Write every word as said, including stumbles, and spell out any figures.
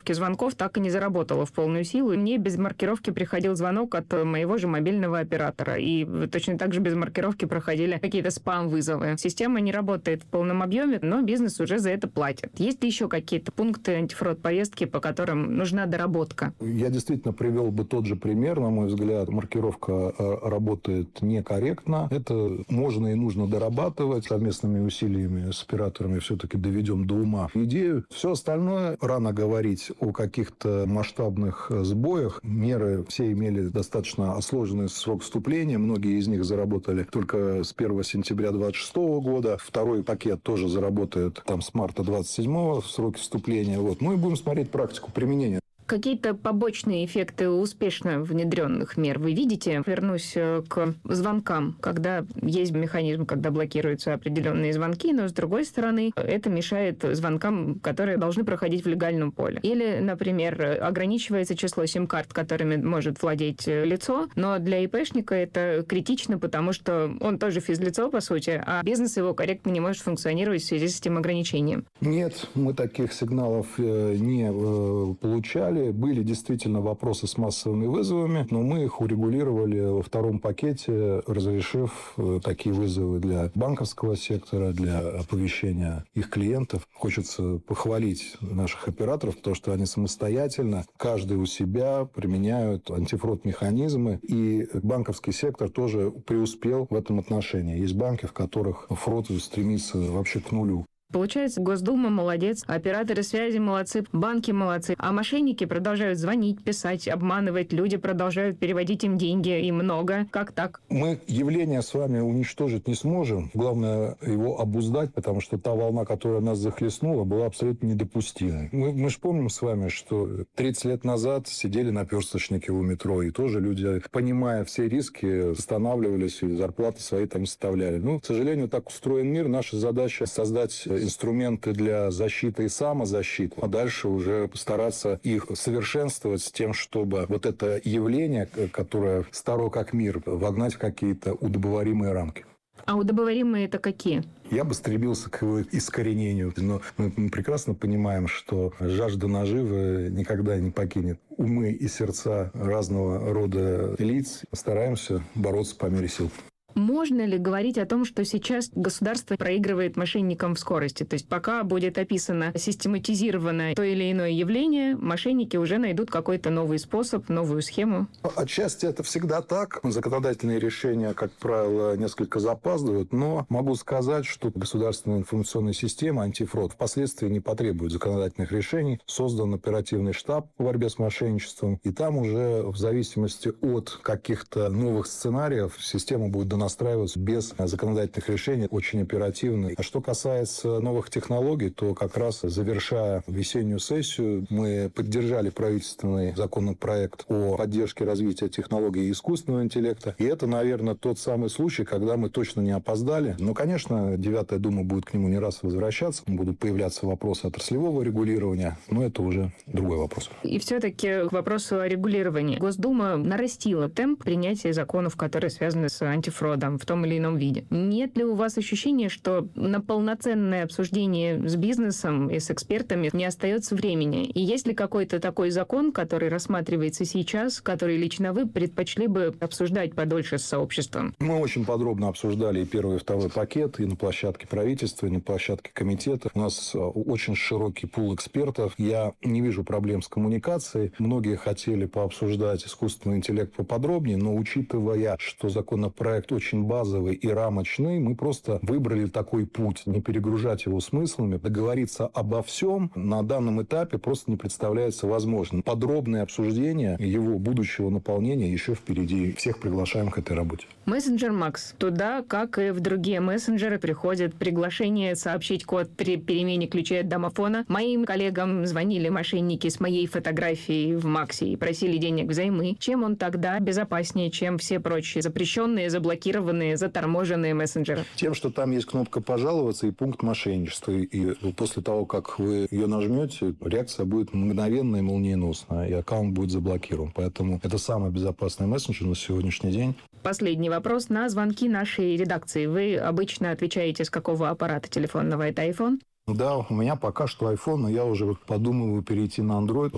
маркировки звонков так и не заработала в полную силу. Мне без маркировки приходил звонок от моего же мобильного оператора. И точно так же без маркировки проходили какие-то спам-вызовы. Система не работает в полном объеме, но бизнес уже за это платит. Есть ли еще какие-то пункты антифрод-повестки, по которым нужна доработка? Я действительно привел бы тот же пример. На мой взгляд, маркировка работает некорректно. Это можно и нужно дорабатывать. Совместными усилиями с операторами все-таки доведем до ума идею. Все остальное рано говорить о каких-то масштабных сбоях. Меры все имели достаточно сложный срок вступления. Многие из них заработали только с первого сентября двадцать шестого года. Второй пакет тоже заработает там с марта двадцать седьмого в сроки вступления. Вот. Ну и будем смотреть практику применения. Какие-то побочные эффекты успешно внедренных мер вы видите? Вернусь к звонкам, когда есть механизм, когда блокируются определенные звонки, но, с другой стороны, это мешает звонкам, которые должны проходить в легальном поле. Или, например, ограничивается число сим-карт, которыми может владеть лицо, но для ИПшника это критично, потому что он тоже физлицо, по сути, а бизнес его корректно не может функционировать в связи с этим ограничением. Нет, мы таких сигналов не получали. Были действительно вопросы с массовыми вызовами, но мы их урегулировали во втором пакете, разрешив такие вызовы для банковского сектора, для оповещения их клиентов. Хочется похвалить наших операторов, потому что они самостоятельно, каждый у себя, применяют антифрод-механизмы. И банковский сектор тоже преуспел в этом отношении. Есть банки, в которых фрод стремится вообще к нулю. Получается, Госдума молодец, операторы связи молодцы, банки молодцы, а мошенники продолжают звонить, писать, обманывать, люди продолжают переводить им деньги, и много. Как так? Мы явление с вами уничтожить не сможем. Главное его обуздать, потому что та волна, которая нас захлестнула, была абсолютно недопустимой. Мы, мы же помним с вами, что тридцать лет назад сидели наперсточники у метро, и тоже люди, понимая все риски, останавливались и зарплаты свои там составляли. Ну, к сожалению, так устроен мир. Наша задача создать инструменты для защиты и самозащиты, а дальше уже постараться их совершенствовать с тем, чтобы вот это явление, которое старо как мир, вогнать в какие-то удобоваримые рамки. А удобоваримые это какие? Я бы стремился к его искоренению, но мы прекрасно понимаем, что жажда наживы никогда не покинет умы и сердца разного рода лиц. Стараемся бороться по мере сил. Можно ли говорить о том, что сейчас государство проигрывает мошенникам в скорости? То есть пока будет описано систематизированное то или иное явление, мошенники уже найдут какой-то новый способ, новую схему? Отчасти это всегда так. Законодательные решения, как правило, несколько запаздывают, но могу сказать, что государственная информационная система антифрод впоследствии не потребует законодательных решений. Создан оперативный штаб по борьбе с мошенничеством, и там уже в зависимости от каких-то новых сценариев система будет настраиваться без законодательных решений очень оперативно. А что касается новых технологий, то как раз завершая весеннюю сессию, мы поддержали правительственный законопроект о поддержке развития технологий искусственного интеллекта. И это, наверное, тот самый случай, когда мы точно не опоздали. Но, конечно, Девятая Дума будет к нему не раз возвращаться. Будут появляться вопросы отраслевого регулирования, но это уже другой вопрос. И все-таки к вопросу о регулировании. Госдума нарастила темп принятия законов, которые связаны с антифродом в том или ином виде. Нет ли у вас ощущения, что на полноценное обсуждение с бизнесом и с экспертами не остается времени? И есть ли какой-то такой закон, который рассматривается сейчас, который лично вы предпочли бы обсуждать подольше с сообществом? Мы очень подробно обсуждали и первый, и второй пакет, и на площадке правительства, и на площадке комитета. У нас очень широкий пул экспертов. Я не вижу проблем с коммуникацией. Многие хотели пообсуждать искусственный интеллект поподробнее, но учитывая, что законопроект очень базовый и рамочный, мы просто выбрали такой путь, не перегружать его смыслами. Договориться обо всем на данном этапе просто не представляется возможным. Подробное обсуждение его будущего наполнения еще впереди. Всех приглашаем к этой работе. Мессенджер Макс. Туда, как и в другие мессенджеры, приходят приглашения сообщить код при перемене ключей от домофона. Моим коллегам звонили мошенники с моей фотографией в Максе и просили денег взаймы. Чем он тогда безопаснее, чем все прочие запрещенные, заблокированные, заторможенные мессенджеры? Тем, что там есть кнопка «Пожаловаться» и пункт «Мошенничество». И после того, как вы ее нажмете, реакция будет мгновенная и молниеносная, и аккаунт будет заблокирован. Поэтому это самый безопасный мессенджер на сегодняшний день. Последний вопрос. На звонки нашей редакции вы обычно отвечаете с какого аппарата телефонного? Это iPhone? Да, у меня пока что iPhone, но я уже подумываю перейти на Android.